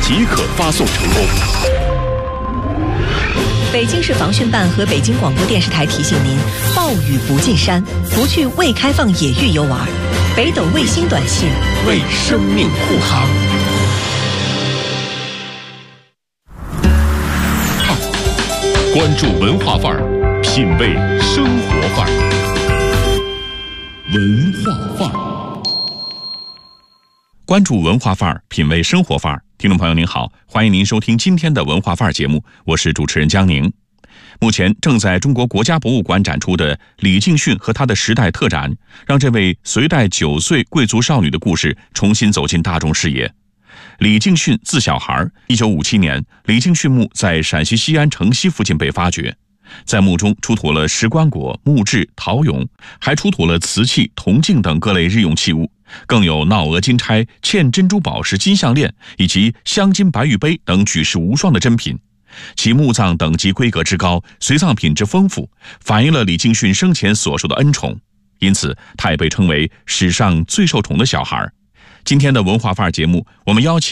即可发送成功。 北京市防汛办和北京广播电视台提醒您：暴雨不进山，不去未开放野域游玩。北斗卫星短信为生命护航。关注文化范儿，品味生活范儿。文化范儿，关注文化范儿，品味生活范儿。听众朋友您好，欢迎您收听今天的文化范儿节目，我是主持人江宁。目前正在中国国家博物馆展出的李敬训和他的时代特展，让这位隋代9岁贵族少女的故事重新走进大众视野。李敬训字小孩，1957年，李敬训墓在陕西西安城西附近被发掘，在墓中出土了石棺椁、木质、陶俑，还出土了瓷器、铜镜等各类日用器物，更有闹额金钗、嵌珍珠宝石金项链以及镶金白玉杯等举世无双的珍品。其墓葬等级规格之高，随葬品质丰富，反映了李敬训生前所受的恩宠，因此他也被称为史上最受宠的小孩。今天的文化范儿节目，我们邀请